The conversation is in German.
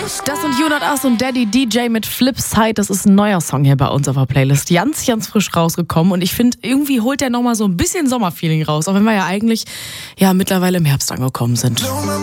Das sind You Not Us und Daddy DJ mit Flipside. Das ist ein neuer Song hier bei uns auf der Playlist. Ganz frisch rausgekommen. Und ich finde, irgendwie holt der nochmal so ein bisschen Sommerfeeling raus. Auch wenn wir ja eigentlich mittlerweile im Herbst angekommen sind.